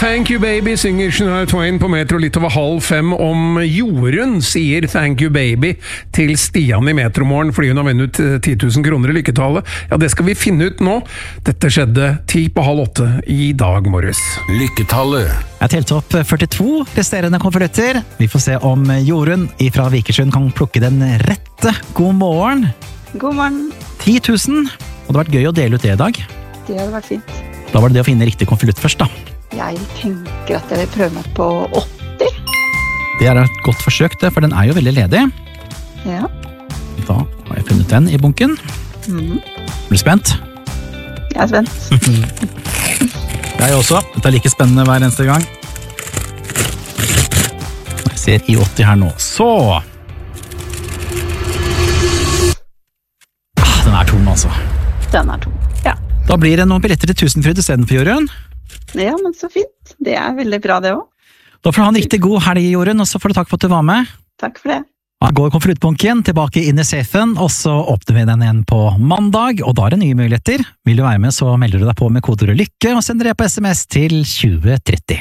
Thank you baby, synger Shania Twain på Metro litt over 4:30 om Jorunn, sier thank you baby til Stian i Metromorgen fordi hun har vunnet 10 000 kroner i lykketallet. Ja, det skal vi finne ut nå. Dette skjedde 7:45 i dag morges. Lykketallet. Jeg telte opp 42 resterende konvolutter. Vi får se om Jorunn fra Vikersund kan plukke den rette. God morgen. God morgen. 10 000. Og det har vært gøy å dele ut det i dag. Det hadde vært fint. Da var det å finne riktig konvolutt først, da. Jeg tenker at jeg vil prøve meg på 80. Det er et godt forsøk, det, for den er jo veldig ledig. Ja. Da har jeg funnet den i bunken. Blir du spent? Jeg er spent. Jeg også. Dette er like spennende hver eneste gang. Jeg ser i 80 her nå. Så! Den er tom, altså. Den er tom. Ja. Da blir det noen billetter til Tusenfryd i stedet for Jorunn. Ja, men så fint. Det er veldig bra det også. Da får du ha en riktig god helg, Jorunn, og så får du takk for at du var med. Takk for det. Da går konvoluttbunken tilbake inn i safen, og så åpner vi den igjen på mandag, og da er det nye muligheter. Vil du være med, så melder du deg på med kodeordet lykke, og sender det på SMS til 2030.